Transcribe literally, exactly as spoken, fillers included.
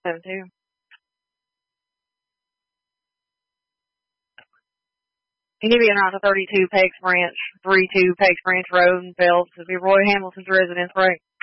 Seven two. He need to be in out to thirty-two Pegs Branch, three two Pegs Branch Road in Phelps. It'll be Roy Hamilton's residence, right?